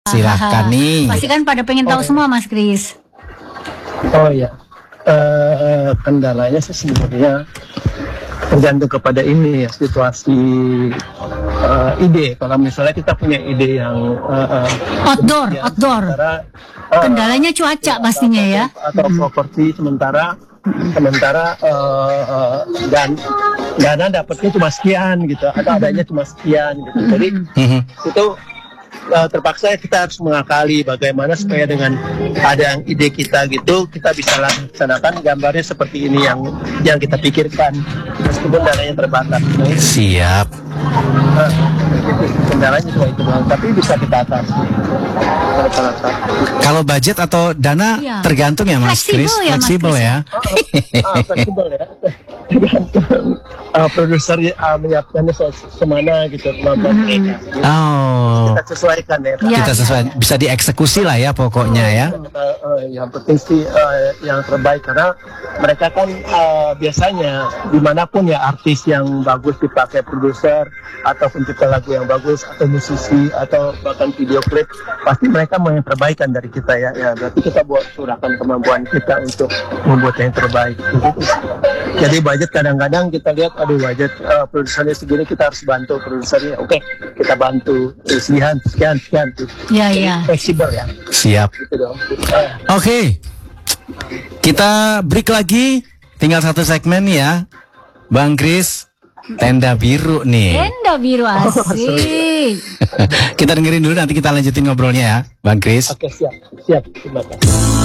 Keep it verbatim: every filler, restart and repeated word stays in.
Silahkan nih. Pasti kan pada pengen tahu oh, semua Mas Kris. Oh ya, uh, kendalanya sih sebenarnya tergantung kepada ini ya, situasi uh, ide. Kalau misalnya kita punya ide yang uh, uh, outdoor, ya, outdoor. Sementara, uh, kendalanya cuaca ya, pastinya atau, ya. Atau hmm. properti sementara sementara uh, uh, dan dana dapatnya cuma sekian gitu, atau adanya cuma sekian gitu. Jadi hmm. itu Uh, terpaksa kita harus mengakali bagaimana supaya dengan ada yang ide kita gitu kita bisa laksanakan gambarnya seperti ini yang yang kita pikirkan meskipun dananya terbatas. Nah, siap. Uh, kendalanya cuma itu doang, tapi bisa kita atasi. Kalau budget atau dana ya, tergantung ya Mas Kris, ya, fleksibel ya. Ah, fleksibel ya. Tergantung uh, produser uh, menyiapkannya semana gitu kemampuan mereka. Hmm. Gitu. Oh. Kita sesuaikan ya. Ya. Kita sesuai, bisa dieksekusi lah ya pokoknya ya. Uh, uh, yang penting sih uh, yang terbaik karena mereka kan uh, biasanya dimanapun ya artis yang bagus dipakai produser atau pencipta lagu yang bagus atau musisi atau bahkan video klip pasti mereka mau yang terbaik kan dari kita ya. Ya berarti kita buat curahkan kemampuan kita untuk membuat yang terbaik. Jadi budget kadang-kadang kita lihat aduh budget uh, produsernya segini kita harus bantu produsernya. Oke, okay, kita bantu sekian sekian sekian. Iya iya. Fleksibel ya. Siap. Gitu dong. Uh. Oke. Okay. Kita break lagi. Tinggal satu segmen ya. Bang Kris, tenda biru nih. Tenda biru asik. Kita dengerin dulu nanti kita lanjutin ngobrolnya ya, Bang Kris. Oke, siap. Siap. Terima kasih.